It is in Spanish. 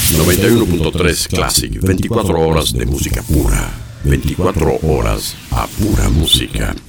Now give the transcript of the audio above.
91.3 Classic, 24 horas de música pura, 24 horas a pura música.